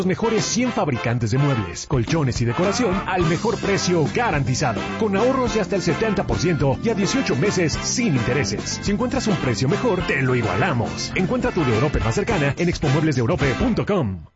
Los mejores 100 fabricantes de muebles, colchones y decoración al mejor precio garantizado. Con ahorros de hasta el 70% y a 18 meses sin intereses. Si encuentras un precio mejor, te lo igualamos. Encuentra tu de Europe más cercana en expomueblesdeeurope.com.